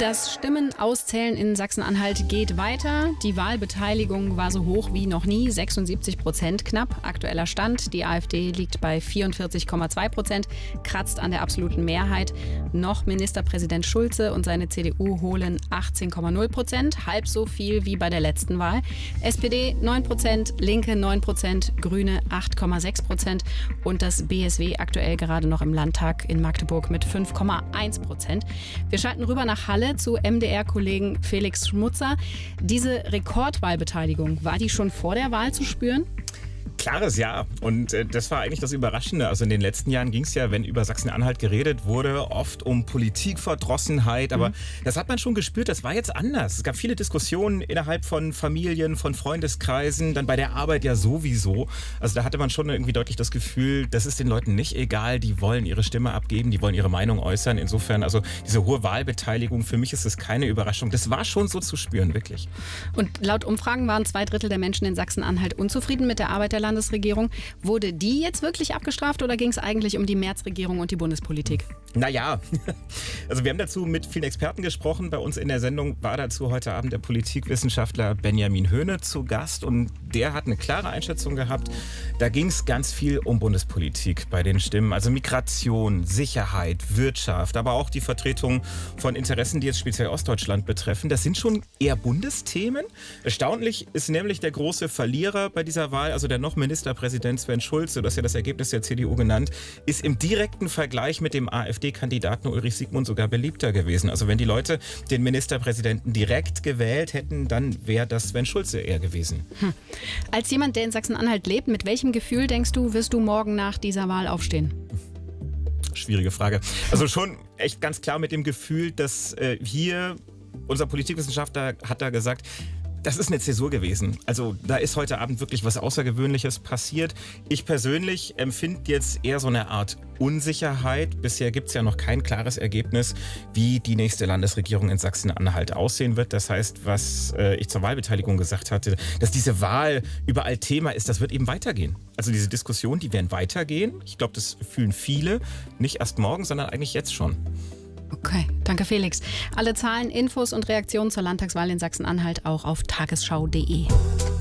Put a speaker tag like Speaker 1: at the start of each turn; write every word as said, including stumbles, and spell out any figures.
Speaker 1: Das Stimmenauszählen in Sachsen-Anhalt geht weiter. Die Wahlbeteiligung war so hoch wie noch nie, sechsundsiebzig Prozent knapp. Aktueller Stand, die AfD liegt bei vierundvierzig Komma zwei Prozent, kratzt an der absoluten Mehrheit. Noch Ministerpräsident Schulze und seine C D U holen achtzehn Komma null Prozent, halb so viel wie bei der letzten Wahl. S P D neun Prozent, Linke neun Prozent, Grüne acht Komma sechs Prozent und das B S W aktuell gerade noch im Landtag in Magdeburg mit fünf Komma eins Prozent. Wir schalten rüber nach Halle zu M D R-Kollegen Felix Schmutzer. Diese Rekordwahlbeteiligung, war die schon vor der Wahl zu spüren?
Speaker 2: Klares Ja. Und äh, das war eigentlich das Überraschende. Also in den letzten Jahren ging es ja, wenn über Sachsen-Anhalt geredet wurde, oft um Politikverdrossenheit. Aber mhm. das hat man schon gespürt, das war jetzt anders. Es gab viele Diskussionen innerhalb von Familien, von Freundeskreisen, dann bei der Arbeit ja sowieso. Also da hatte man schon irgendwie deutlich das Gefühl, das ist den Leuten nicht egal. Die wollen ihre Stimme abgeben, die wollen ihre Meinung äußern. Insofern, also diese hohe Wahlbeteiligung, für mich ist das keine Überraschung. Das war schon so zu spüren, wirklich.
Speaker 1: Und laut Umfragen waren zwei Drittel der Menschen in Sachsen-Anhalt unzufrieden mit der Arbeit der Landesregierung. Wurde die jetzt wirklich abgestraft oder ging es eigentlich um die März-Regierung und die Bundespolitik?
Speaker 2: Naja, also wir haben dazu mit vielen Experten gesprochen. Bei uns in der Sendung war dazu heute Abend der Politikwissenschaftler Benjamin Höhne zu Gast und der hat eine klare Einschätzung gehabt. Da ging es ganz viel um Bundespolitik bei den Stimmen. Also Migration, Sicherheit, Wirtschaft, aber auch die Vertretung von Interessen, die jetzt speziell Ostdeutschland betreffen. Das sind schon eher Bundesthemen. Erstaunlich ist nämlich der große Verlierer bei dieser Wahl, also der noch Ministerpräsident Sven Schulze, das ist ja das Ergebnis der C D U genannt, ist im direkten Vergleich mit dem AfD-Kandidaten Ulrich Siegmund sogar beliebter gewesen. Also wenn die Leute den Ministerpräsidenten direkt gewählt hätten, dann wäre das Sven Schulze eher gewesen.
Speaker 1: Hm. Als jemand, der in Sachsen-Anhalt lebt, mit welchem Gefühl, denkst du, wirst du morgen nach dieser Wahl aufstehen?
Speaker 2: Schwierige Frage. Also schon echt ganz klar mit dem Gefühl, dass äh, hier unser Politikwissenschaftler hat da gesagt, das ist eine Zäsur gewesen. Also da ist heute Abend wirklich was Außergewöhnliches passiert. Ich persönlich empfinde jetzt eher so eine Art Unsicherheit. Bisher gibt es ja noch kein klares Ergebnis, wie die nächste Landesregierung in Sachsen-Anhalt aussehen wird. Das heißt, was äh, ich zur Wahlbeteiligung gesagt hatte, dass diese Wahl überall Thema ist, das wird eben weitergehen. Also diese Diskussionen, die werden weitergehen. Ich glaube, das fühlen viele. Nicht erst morgen, sondern eigentlich jetzt schon.
Speaker 1: Okay, danke Felix. Alle Zahlen, Infos und Reaktionen zur Landtagswahl in Sachsen-Anhalt auch auf tagesschau punkt de.